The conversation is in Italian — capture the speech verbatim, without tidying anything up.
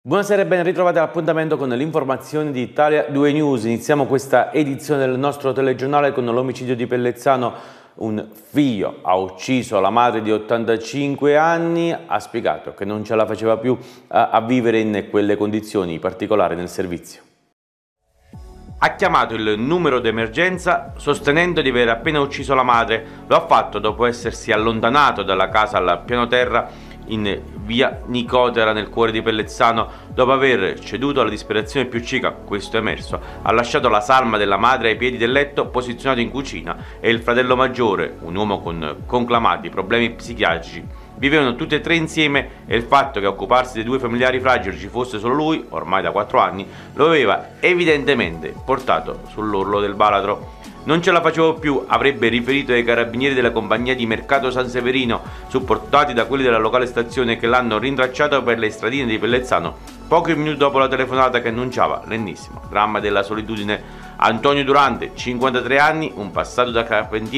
Buonasera e ben ritrovati all'appuntamento con l'informazione di Italia due News. Iniziamo questa edizione del nostro telegiornale con l'omicidio di Pellezzano. Un figlio ha ucciso la madre di ottantacinque anni, ha spiegato che non ce la faceva più a, a vivere in quelle condizioni particolari nel servizio. Ha chiamato il numero d'emergenza sostenendo di aver appena ucciso la madre. Lo ha fatto dopo essersi allontanato dalla casa al piano terra in via Nicotera nel cuore di Pellezzano. Dopo aver ceduto alla disperazione più cieca, questo è emerso, ha lasciato la salma della madre ai piedi del letto posizionato in cucina e il fratello maggiore, un uomo con conclamati problemi psichiatrici. Vivevano tutti e tre insieme e il fatto che a occuparsi dei due familiari fragili ci fosse solo lui, ormai da quattro anni, lo aveva evidentemente portato sull'orlo del baratro. Non ce la facevo più, avrebbe riferito ai carabinieri della compagnia di Mercato San Severino, supportati da quelli della locale stazione che l'hanno rintracciato per le stradine di Pellezzano, pochi minuti dopo la telefonata che annunciava l'ennesimo dramma della solitudine. Antonio Durante, cinquantatré anni, un passato da carpentiere